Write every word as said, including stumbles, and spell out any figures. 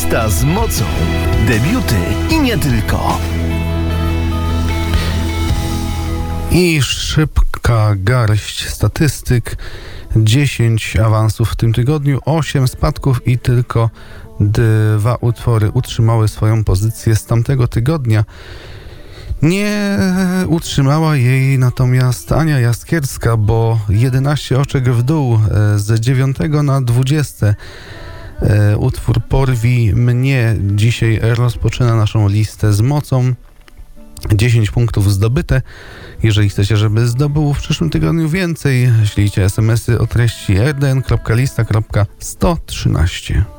Lista z mocą. Debiuty i nie tylko. I szybka garść statystyk. dziesięć awansów w tym tygodniu, osiem spadków i tylko dwa utwory utrzymały swoją pozycję z tamtego tygodnia. Nie utrzymała jej natomiast Ania Jaskierska, bo jedenaście oczek w dół, z dziewiątego na dwudzieste. Utwór Porwij mnie dzisiaj rozpoczyna naszą listę z mocą. dziesięć punktów zdobyte. Jeżeli chcecie, żeby zdobył w przyszłym tygodniu więcej, ślijcie es em esy o treści r d n kropka lista kropka sto trzynaście.